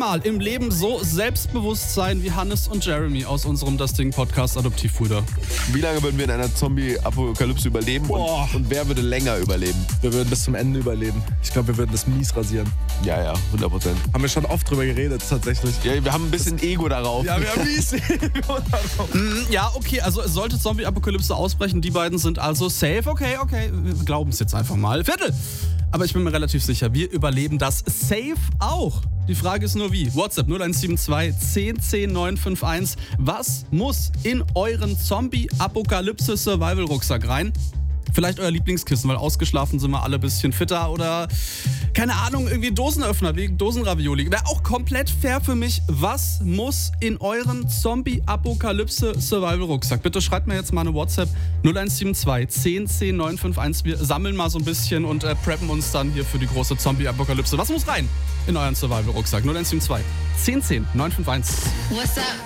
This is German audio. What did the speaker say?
einmal im Leben so selbstbewusst sein wie Hannes und Jeremy aus unserem Das Ding-Podcast Adoptivbrüder? Wie lange würden wir in einer Zombie-Apokalypse überleben und wer würde länger überleben? Wir würden bis zum Ende überleben. Ich glaube, wir würden das mies rasieren. Ja, 100%. Haben wir schon oft drüber geredet, tatsächlich. Ja, wir haben ein bisschen Ego darauf. Ja, wir haben mies Ego darauf. Ja, okay, also es sollte Zombie-Apokalypse ausbrechen. Die beiden sind also safe. Okay, wir glauben es jetzt einfach mal. Viertel! Aber ich bin mir relativ sicher, wir überleben das safe auch. Die Frage ist nur wie. WhatsApp 0172 10 10 951. Was muss in euren Zombie-Apokalypse-Survival-Rucksack rein? Vielleicht euer Lieblingskissen, weil ausgeschlafen sind wir alle ein bisschen fitter oder, keine Ahnung, irgendwie Dosenöffner wegen Dosenravioli. Wäre auch komplett fair für mich. Was muss in euren Zombie-Apokalypse-Survival-Rucksack? Bitte schreibt mir jetzt mal eine WhatsApp 0172 10 10 951. Wir sammeln mal so ein bisschen und preppen uns dann hier für die große Zombie-Apokalypse. Was muss rein in euren Survival-Rucksack? 0172 10 10 951. What's up?